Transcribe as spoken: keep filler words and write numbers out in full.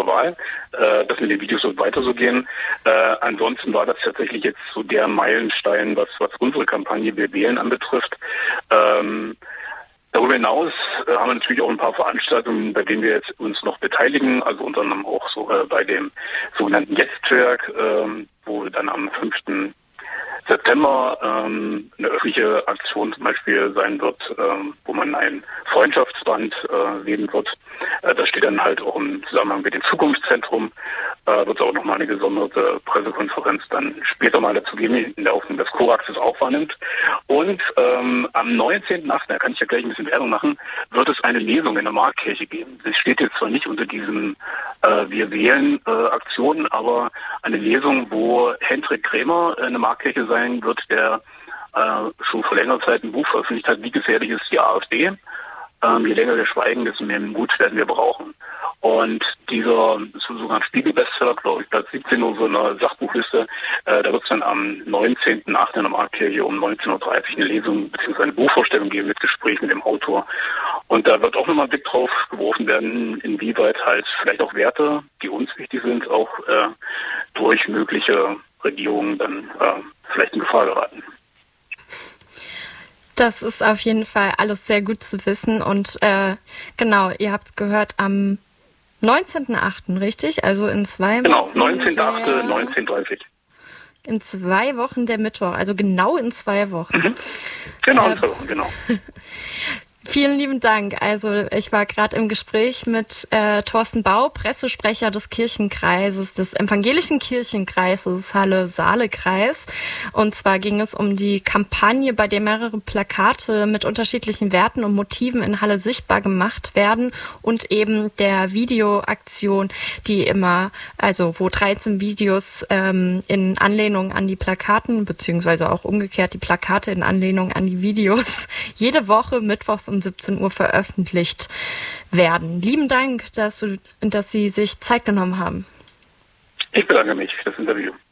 ihrer Wahl, äh, dass mit den Videos so weiter so gehen. Äh, ansonsten war das tatsächlich jetzt so der Meilenstein, was, was unsere Kampagne Wir wählen anbetrifft. Ähm, Darüber hinaus äh, haben wir natürlich auch ein paar Veranstaltungen, bei denen wir jetzt uns noch beteiligen, also unter anderem auch so äh, bei dem sogenannten Jetzt-Track, ähm, wo dann am fünften September ähm, eine öffentliche Aktion zum Beispiel sein wird, ähm, wo man ein Freundschaftsband äh, wählen wird. Äh, das steht dann halt auch im Zusammenhang mit dem Zukunftszentrum. Äh, wird es auch nochmal eine gesonderte Pressekonferenz dann später mal dazu geben, in der Hoffnung, dass Korax es auch wahrnimmt. Und ähm, am neunzehnten achten, da kann ich ja gleich ein bisschen Werbung machen, wird es eine Lesung in der Marktkirche geben. Das steht jetzt zwar nicht unter diesen äh, Wir wählen äh, Aktionen, aber eine Lesung, wo Hendrik Krämer in der Marktkirche sein wird, der äh, schon vor längerer Zeit ein Buch veröffentlicht hat, Wie gefährlich ist die AfD? Ähm, je länger wir schweigen, desto mehr Mut werden wir brauchen. Und dieser sogar Spiegel-Bestseller, glaube ich, Platz siebzehn oder so eine Sachbuchliste, äh, da wird es dann am neunzehnten achten in der Marktkirche um neunzehn Uhr dreißig eine Lesung bzw. eine Buchvorstellung geben mit Gespräch mit dem Autor. Und da wird auch nochmal ein Blick drauf geworfen werden, inwieweit halt vielleicht auch Werte, die uns wichtig sind, auch äh, durch mögliche Regierungen dann äh, vielleicht in Gefahr geraten. Das ist auf jeden Fall alles sehr gut zu wissen. Und äh, genau, ihr habt es gehört, am neunzehnten achten, richtig? Also in zwei Wochen. Genau, neunzehnten achten neunzehn Uhr dreißig. In zwei Wochen der Mittwoch, also genau in zwei Wochen. Mhm. Genau, äh, in zwei Wochen, genau. Vielen lieben Dank. Also ich war gerade im Gespräch mit äh, Thorsten Bau, Pressesprecher des Kirchenkreises, des evangelischen Kirchenkreises Halle-Saale-Kreis. Und zwar ging es um die Kampagne, bei der mehrere Plakate mit unterschiedlichen Werten und Motiven in Halle sichtbar gemacht werden und eben der Videoaktion, die immer, also wo dreizehn Videos ähm, in Anlehnung an die Plakaten, beziehungsweise auch umgekehrt die Plakate in Anlehnung an die Videos, jede Woche mittwochs um siebzehn Uhr veröffentlicht werden. Lieben Dank, dass, du, dass Sie sich Zeit genommen haben. Ich bedanke mich für das Interview.